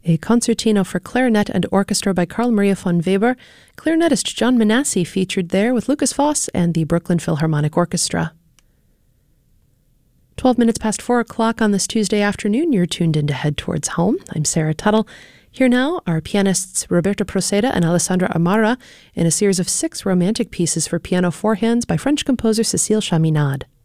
a concertino for clarinet and orchestra by Carl Maria von Weber. Clarinetist John Manassi featured there with Lucas Foss and the Brooklyn Philharmonic Orchestra. 12 minutes past 4 o'clock on this Tuesday afternoon, you're tuned in to Head Towards Home. I'm Sarah Tuttle. Here now are pianists Roberto Proceda and Alessandra Amara in a series of 6 romantic pieces for piano 4 hands by French composer Cécile Chaminade.